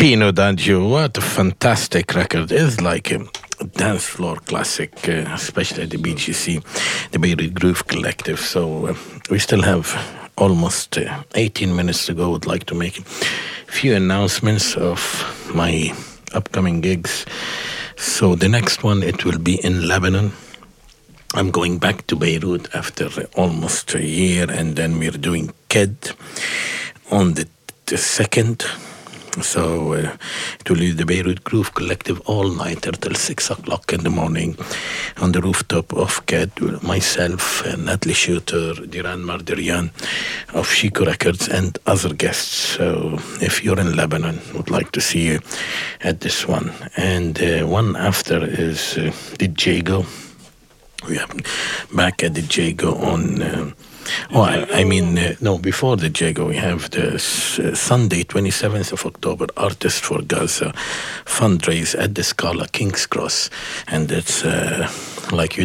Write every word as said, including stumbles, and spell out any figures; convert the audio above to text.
Pino D'Angio, what a fantastic record. It's like a dance floor classic, uh, especially the B G C, the Beirut Groove Collective. So uh, we still have almost uh, eighteen minutes to go. Would like to make a few announcements of my upcoming gigs. So the next one, it will be in Lebanon. I'm going back to Beirut after almost a year, and then we're doing K E D on the, the second. So uh, it will be the Beirut Groove Collective all-nighter till six o'clock in the morning on the rooftop of K E D. Myself, uh, Natalie Shooter, Diran Marderian of Chico Records, and other guests. So if you're in Lebanon, would like to see you at this one. And uh, one after is uh, the Jago. We are back at the Jago on... Uh, Oh, I, I mean, uh, no, before the Jago, we have the uh, Sunday, twenty-seventh of October, Artist for Gaza fundraise at the Scala King's Cross. And it's uh, like you